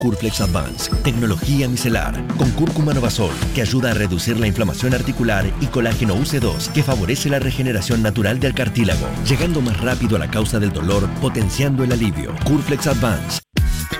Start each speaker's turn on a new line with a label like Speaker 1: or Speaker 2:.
Speaker 1: Curflex Advance, tecnología micelar, con cúrcuma Novasol, que ayuda a reducir la inflamación articular, y colágeno UC2, que favorece la regeneración natural del cartílago, llegando más rápido a la causa del dolor, potenciando el alivio. Curflex Advance,